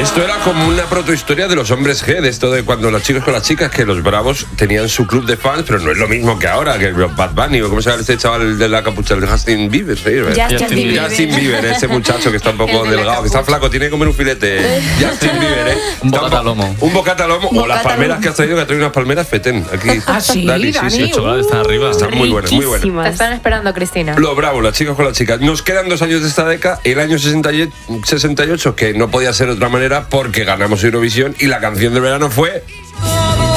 Esto era como una protohistoria de los hombres G, de esto de cuando los chicos con las chicas, que los Bravos tenían su club de fans, pero no es lo mismo que ahora, que el Bad Bunny, o cómo se llama este chaval de la capucha, el Justin Bieber. Justin Bieber, ese muchacho que está un poco delgado, que está flaco, tiene que comer un filete. Justin Bieber, ¿eh? Un bocata al lomo. Un bocata al lomo, o las palmeras que has traído, que ha traído unas palmeras fetén. Aquí. Ah, sí, Dani, sí. Están arriba. Están muy buenas, muy buenas. Te están esperando, Cristina. Los Bravos, las chicas con las chicas. Nos quedan 2 años de esta década. El año 68, que no podía ser de otra manera porque ganamos Eurovisión y la canción del verano fue...